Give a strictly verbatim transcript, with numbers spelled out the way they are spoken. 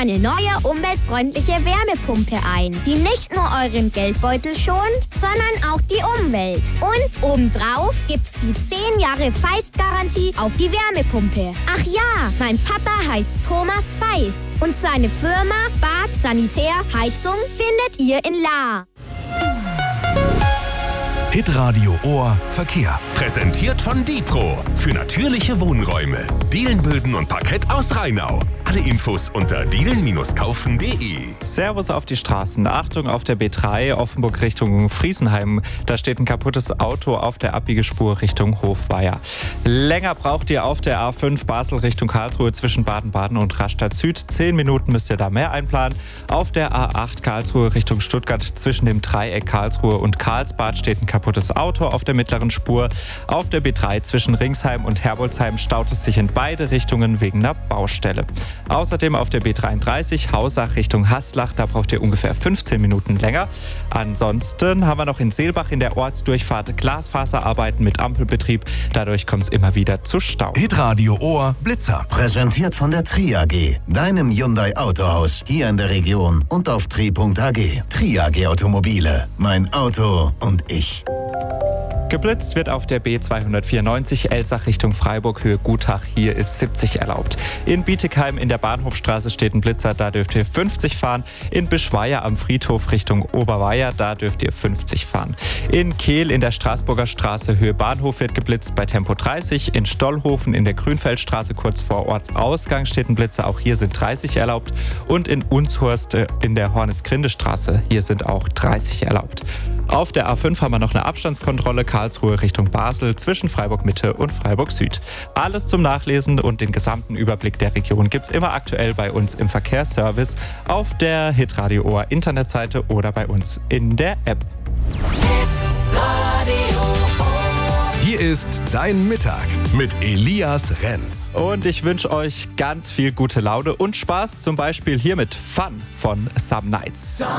eine neue umweltfreundliche Wärmepumpe ein, die nicht nur euren Geldbeutel schont, sondern auch die Umwelt. Und obendrauf gibt's die zehn Jahre Feist-Garantie auf die Wärmepumpe. Ach ja, mein Papa heißt Thomas Feist und seine Firma Bad Sanitär Heizung findet ihr in Lahr. Hitradio Ohr Verkehr. Präsentiert von Dipro für natürliche Wohnräume. Dielenböden und Parkett aus Rheinau. Alle Infos unter dielen kaufen punkt de. Servus auf die Straßen. Achtung auf der B drei, Offenburg Richtung Friesenheim. Da steht ein kaputtes Auto auf der Abbiegespur Richtung Hofweier. Länger braucht ihr auf der A fünf Basel Richtung Karlsruhe zwischen Baden-Baden und Rastatt Süd. Zehn Minuten müsst ihr da mehr einplanen. Auf der A acht Karlsruhe Richtung Stuttgart zwischen dem Dreieck Karlsruhe und Karlsbad steht ein kaputtes Auto auf der mittleren Spur. Auf der B drei zwischen Ringsheim und Herbolzheim staut es sich in beide Richtungen wegen einer Baustelle. Außerdem auf der B dreiunddreißig Hausach Richtung Haslach, da braucht ihr ungefähr fünfzehn Minuten länger. Ansonsten haben wir noch in Seelbach in der Ortsdurchfahrt Glasfaserarbeiten mit Ampelbetrieb. Dadurch kommt es immer wieder zu Stau. Hitradio Ohr Blitzer. Präsentiert von der Tri A G, deinem Hyundai Autohaus hier in der Region und auf tri punkt a g. Tri A G Automobile, mein Auto und ich. Geblitzt wird auf der B zweihundertvierundneunzig Elsach Richtung Freiburg, Höhe Gutach. Hier ist siebzig erlaubt. In Bietigheim in der Bahnhofstraße steht ein Blitzer, da dürft ihr fünfzig fahren. In Bischweier am Friedhof Richtung Oberweier, da dürft ihr fünfzig fahren. In Kehl in der Straßburger Straße Höhe Bahnhof wird geblitzt bei Tempo dreißig. In Stollhofen in der Grünfeldstraße kurz vor Ortsausgang steht ein Blitzer, auch hier sind dreißig erlaubt. Und in Unshurst in der Hornitz-Grinde-Straße, hier sind auch dreißig erlaubt. Auf der A fünf haben wir noch eine Abstandskontrolle Karlsruhe Richtung Basel zwischen Freiburg Mitte und Freiburg Süd. Alles zum Nachlesen und den gesamten Überblick der Region gibt's immer aktuell bei uns im Verkehrsservice auf der Hitradio Ohr Internetseite oder bei uns in der App. Hier ist dein Mittag mit Elias Renz. Und ich wünsche euch ganz viel gute Laune und Spaß, zum Beispiel hier mit Fun von Some Nights.